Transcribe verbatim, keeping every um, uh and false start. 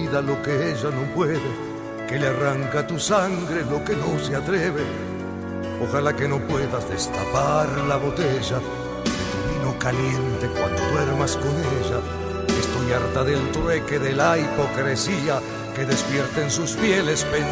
vida lo que ella no puede, que le arranca a tu sangre lo que no se atreve. Ojalá que no puedas destapar la botella de tu vino caliente cuando duermas con ella. Estoy harta del trueque, de la hipocresía que despierta en sus fieles pensamientos